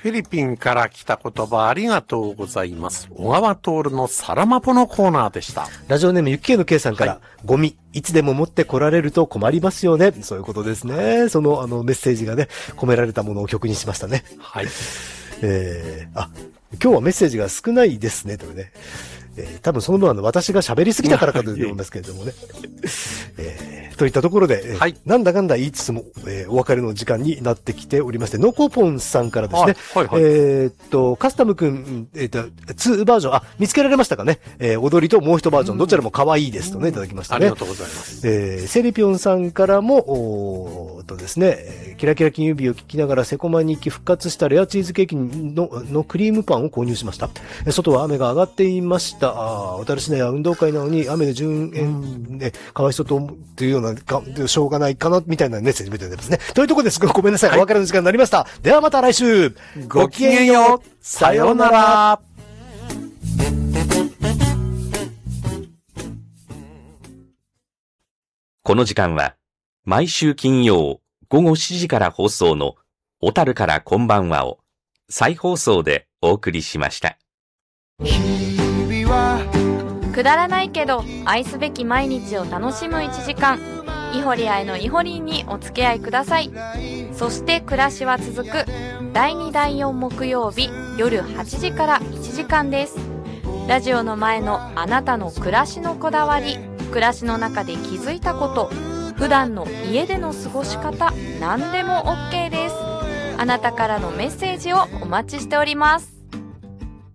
フィリピンから来た言葉ありがとうございます。小川徹のサラマポのコーナーでした。 ラジオネームゆっけいのけいさんから、ゴミ、いつでも持ってこられると困りますよね。そういうことですね。そのメッセージがね、込められたものを曲にしましたね。 はい。 今日はメッセージが少ないですね、というね。多分その分私が喋りすぎたからかと思いますけれどもね。といったところで、なんだかんだ言いつつも、お別れの時間になってきておりまして、ノコポンさんからですね、カスタムくん、2バージョン、見つけられましたかね、踊りともう一バージョン、どちらも可愛いですとね、いただきましたね。 ありがとうございます。 セリピョンさんからも、ですね、キラキラ金指を聞きながらセコマに行き復活したレアチーズケーキのクリームパンを購入しました。外は雨が上がっていました。小樽市内は運動会なのに雨で順延でかわいそうというようなしょうがないかなみたいなメッセージみたいですね。というところですごめんなさい、お別れの時間になりました。ではまた来週、 ごきげんよう、さようなら。 この時間は毎週金曜午後7時から放送の小樽からこんばんはを再放送でお送りしました。 くだらないけど愛すべき毎日を楽しむ1時間、イホリアへのイホリンにお付き合いください。そして暮らしは続く第2第4木曜日夜8時から1時間です。ラジオの前のあなたの暮らしのこだわり、暮らしの中で気づいたこと、普段の家での過ごし方、何でも OK です。あなたからのメッセージをお待ちしております。